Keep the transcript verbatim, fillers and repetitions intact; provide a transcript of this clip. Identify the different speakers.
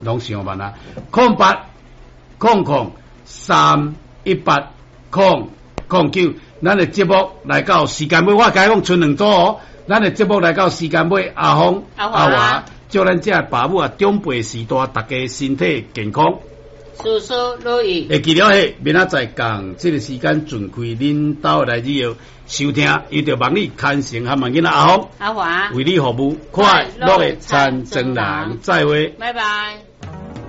Speaker 1: 拢上万啊！空八空空三一八空空九，咱的节目来到时间尾，我甲讲剩两组哦。咱的节目来到时间尾，阿峰阿华，祝咱这爸母啊长辈时代，大家身体健康，
Speaker 2: 事事如意。
Speaker 1: 会记了嘿，明仔载共这个时间准开恁兜来以后收听，伊就望你牵成和问囡仔阿峰
Speaker 2: 阿华
Speaker 1: 为你服务，快乐的参政人，再会，
Speaker 2: 拜拜。